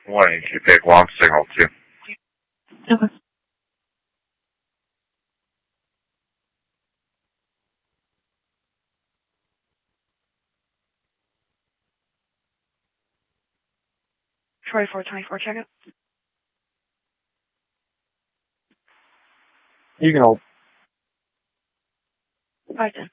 Wanting to take long signal too. Okay. Troy 424, check it. You can hold. 510.